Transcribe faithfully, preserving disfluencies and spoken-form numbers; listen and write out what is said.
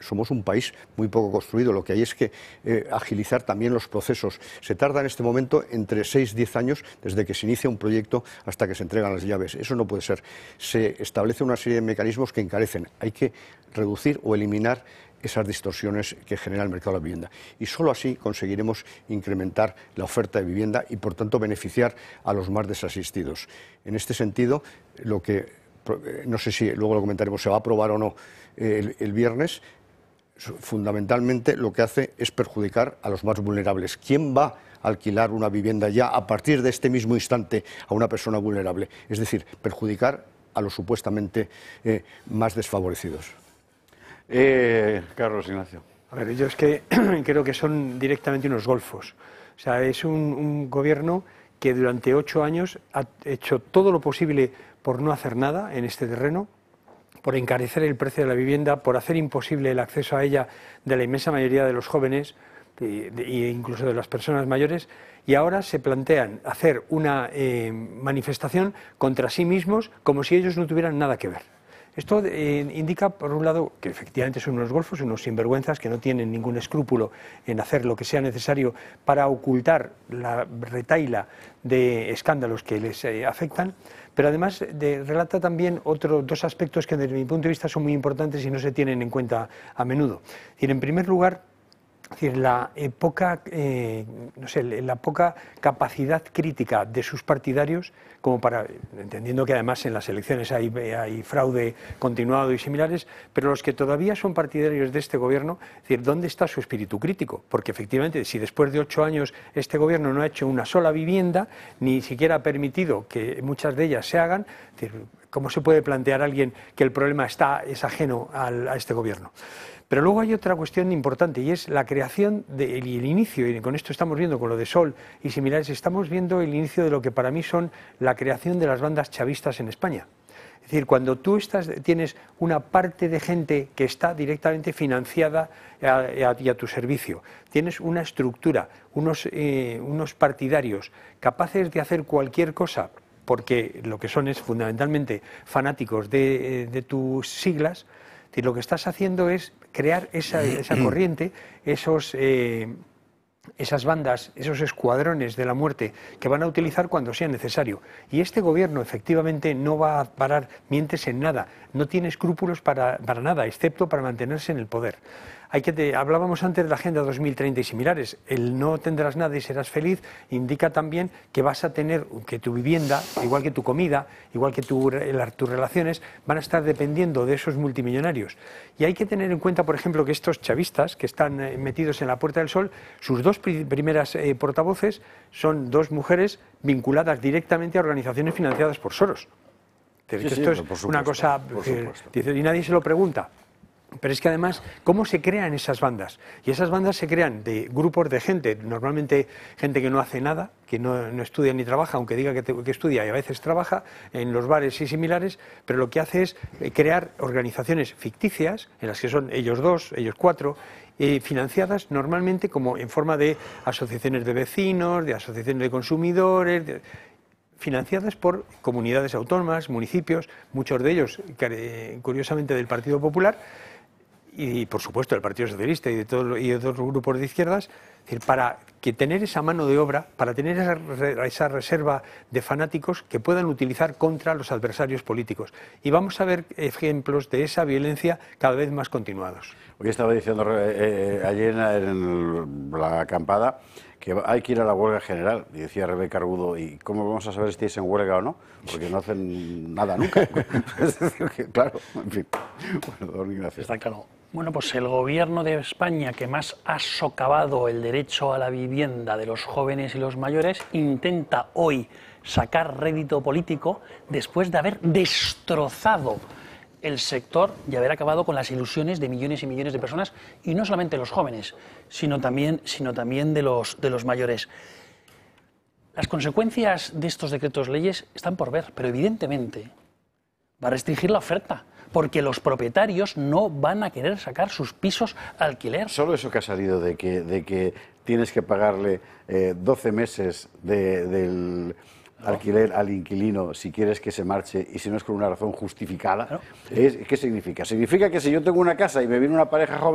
somos un país muy poco construido, lo que hay es que eh, agilizar también los procesos. Se tarda en este momento entre seis a diez años desde que se inicia un proyecto hasta que se entregan las llaves. Eso no puede ser. Se establece una serie de mecanismos que encarecen. Hay que reducir o eliminar esas distorsiones que genera el mercado de la vivienda. Y solo así conseguiremos incrementar la oferta de vivienda y, por tanto, beneficiar a los más desasistidos. En este sentido, lo que, no sé si luego lo comentaremos, se va a aprobar o no el, el viernes, fundamentalmente lo que hace es perjudicar a los más vulnerables. ¿Quién va a alquilar una vivienda ya a partir de este mismo instante a una persona vulnerable? Es decir, perjudicar a los supuestamente eh, más desfavorecidos. Eh, Carlos Ignacio. A ver, yo es que creo que son directamente unos golfos. O sea, es un, un gobierno que durante ocho años ha hecho todo lo posible por no hacer nada en este terreno, por encarecer el precio de la vivienda, por hacer imposible el acceso a ella de la inmensa mayoría de los jóvenes e incluso de las personas mayores, y ahora se plantean hacer una eh, manifestación contra sí mismos como si ellos no tuvieran nada que ver. Esto eh, indica, por un lado, que efectivamente son unos golfos, unos sinvergüenzas que no tienen ningún escrúpulo en hacer lo que sea necesario para ocultar la retahíla de escándalos que les eh, afectan, pero además de, relata también otros dos aspectos que desde mi punto de vista son muy importantes y no se tienen en cuenta a menudo. Es decir, en primer lugar, es decir, la, eh, poca, eh, no sé, la poca capacidad crítica de sus partidarios, como para, entendiendo que además en las elecciones hay, hay fraude continuado y similares, pero los que todavía son partidarios de este gobierno, es decir, ¿dónde está su espíritu crítico? Porque efectivamente, si después de ocho años este gobierno no ha hecho una sola vivienda, ni siquiera ha permitido que muchas de ellas se hagan, es decir, ¿cómo se puede plantear a alguien que el problema está, es ajeno al, a este gobierno? Pero luego hay otra cuestión importante y es la creación de, y el inicio, y con esto estamos viendo con lo de Sol y similares, estamos viendo el inicio de lo que para mí son la creación de las bandas chavistas en España. Es decir, cuando tú estás, tienes una parte de gente que está directamente financiada a, a, y a tu servicio, tienes una estructura, unos, eh, unos partidarios capaces de hacer cualquier cosa, porque lo que son es fundamentalmente fanáticos de, de tus siglas, es decir, lo que estás haciendo es crear esa, esa corriente, esos, eh, esas bandas, esos escuadrones de la muerte que van a utilizar cuando sea necesario. Y este gobierno efectivamente no va a parar mientes en nada, no tiene escrúpulos para, para nada, excepto para mantenerse en el poder. Hay que te, hablábamos antes de la Agenda dos mil treinta y similares. El no tendrás nada y serás feliz indica también que vas a tener, que tu vivienda, igual que tu comida, igual que tu, la, tus relaciones, van a estar dependiendo de esos multimillonarios. Y hay que tener en cuenta, por ejemplo, que estos chavistas que están eh, metidos en la Puerta del Sol, sus dos pri primeras eh, portavoces son dos mujeres vinculadas directamente a organizaciones financiadas por Soros. Sí, esto sí, es supuesto, una cosa eh, y nadie se lo pregunta. Pero es que además, ¿cómo se crean esas bandas? Y esas bandas se crean de grupos de gente, normalmente gente que no hace nada, que no, no estudia ni trabaja, aunque diga que, te, que estudia y a veces trabaja en los bares y similares, pero lo que hace es crear organizaciones ficticias, en las que son ellos dos, ellos cuatro, eh, financiadas normalmente como en forma de asociaciones de vecinos, de asociaciones de consumidores, de, financiadas por comunidades autónomas, municipios, muchos de ellos, curiosamente, del Partido Popular, y por supuesto del Partido Socialista y de todos y de otros grupos de izquierdas, es decir, para que tener esa mano de obra, para tener esa, esa reserva de fanáticos que puedan utilizar contra los adversarios políticos. Y vamos a ver ejemplos de esa violencia cada vez más continuados. Hoy estaba diciendo eh, ayer en la acampada que hay que ir a la huelga general, y decía Rebeca Argudo, ¿y cómo vamos a saber si estáis en huelga o no? Porque no hacen nada nunca. Es decir, que claro, en fin. Bueno, don Ignacio. Está claro. Bueno, pues el gobierno de España que más ha socavado el derecho a la vivienda de los jóvenes y los mayores intenta hoy sacar rédito político después de haber destrozado el sector y haber acabado con las ilusiones de millones y millones de personas, y no solamente los jóvenes, sino también, sino también de los, de los mayores. Las consecuencias de estos decretos leyes están por ver, pero evidentemente va a restringir la oferta, porque los propietarios no van a querer sacar sus pisos a alquiler. Solo eso que ha salido de que, de que tienes que pagarle eh, doce meses de, del alquiler al inquilino si quieres que se marche y si no es con una razón justificada, claro. es, ¿qué significa? Significa que si yo tengo una casa y me viene una pareja joven